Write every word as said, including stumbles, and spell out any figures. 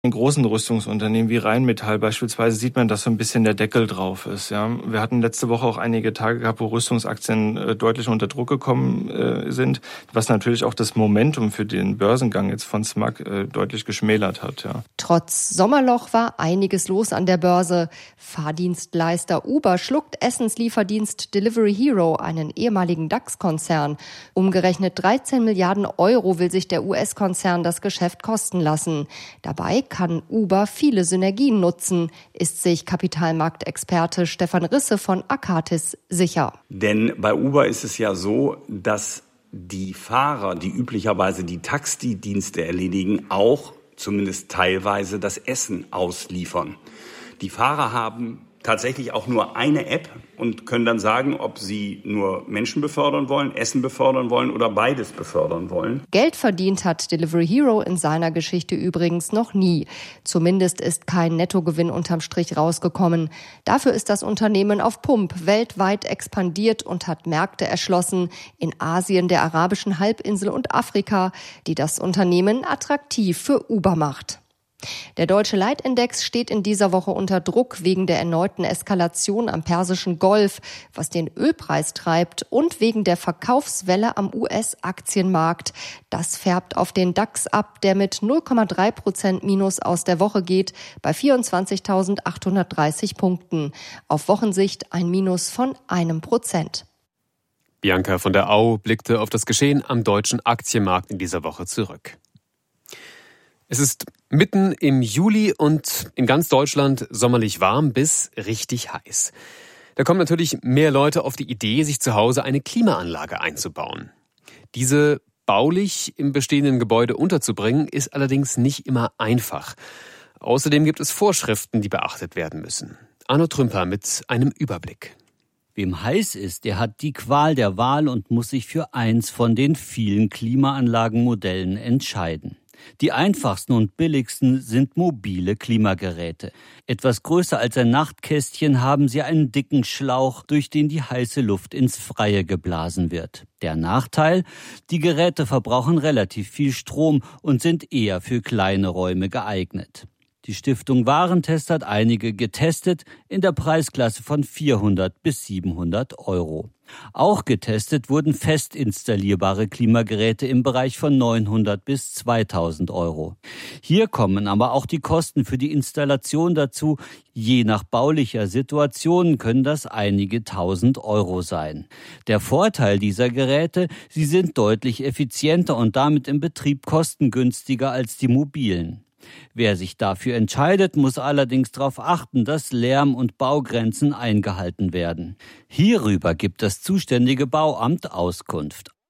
In großen Rüstungsunternehmen wie Rheinmetall beispielsweise sieht man, dass so ein bisschen der Deckel drauf ist. Ja, wir hatten letzte Woche auch einige Tage gehabt, wo Rüstungsaktien äh, deutlich unter Druck gekommen äh, sind, was natürlich auch das Momentum für den Börsengang jetzt von S M A C äh, deutlich geschmälert hat. Ja. Trotz Sommerloch war einiges los an der Börse. Fahrdienstleister Uber schluckt Essenslieferdienst Delivery Hero, einen ehemaligen DAX-Konzern. Umgerechnet dreizehn Milliarden Euro will sich der U S-Konzern das Geschäft kosten lassen. Dabei kann Uber viele Synergien nutzen, ist sich Kapitalmarktexperte Stefan Risse von Akatis sicher. Denn bei Uber ist es ja so, dass die Fahrer, die üblicherweise die Taxidienste erledigen, auch zumindest teilweise das Essen ausliefern. Die Fahrer haben tatsächlich auch nur eine App und können dann sagen, ob sie nur Menschen befördern wollen, Essen befördern wollen oder beides befördern wollen. Geld verdient hat Delivery Hero in seiner Geschichte übrigens noch nie. Zumindest ist kein Nettogewinn unterm Strich rausgekommen. Dafür ist das Unternehmen auf Pump weltweit expandiert und hat Märkte erschlossen in Asien, der arabischen Halbinsel und Afrika, die das Unternehmen attraktiv für Uber macht. Der deutsche Leitindex steht in dieser Woche unter Druck wegen der erneuten Eskalation am Persischen Golf, was den Ölpreis treibt, und wegen der Verkaufswelle am U S-Aktienmarkt. Das färbt auf den DAX ab, der mit null Komma drei Prozent Minus aus der Woche geht, bei vierundzwanzigtausendachthundertdreißig Punkten. Auf Wochensicht ein Minus von einem Prozent. Bianca von der Au blickte auf das Geschehen am deutschen Aktienmarkt in dieser Woche zurück. Es ist mitten im Juli und in ganz Deutschland sommerlich warm bis richtig heiß. Da kommen natürlich mehr Leute auf die Idee, sich zu Hause eine Klimaanlage einzubauen. Diese baulich im bestehenden Gebäude unterzubringen, ist allerdings nicht immer einfach. Außerdem gibt es Vorschriften, die beachtet werden müssen. Arno Trümper mit einem Überblick. Wem heiß ist, der hat die Qual der Wahl und muss sich für eins von den vielen Klimaanlagenmodellen entscheiden. Die einfachsten und billigsten sind mobile Klimageräte. Etwas größer als ein Nachtkästchen haben sie einen dicken Schlauch, durch den die heiße Luft ins Freie geblasen wird. Der Nachteil? Die Geräte verbrauchen relativ viel Strom und sind eher für kleine Räume geeignet. Die Stiftung Warentest hat einige getestet in der Preisklasse von vierhundert bis siebenhundert Euro. Auch getestet wurden fest installierbare Klimageräte im Bereich von neunhundert bis zweitausend Euro. Hier kommen aber auch die Kosten für die Installation dazu. Je nach baulicher Situation können das einige tausend Euro sein. Der Vorteil dieser Geräte, sie sind deutlich effizienter und damit im Betrieb kostengünstiger als die mobilen. Wer sich dafür entscheidet, muss allerdings darauf achten, dass Lärm- und Baugrenzen eingehalten werden. Hierüber gibt das zuständige Bauamt Auskunft.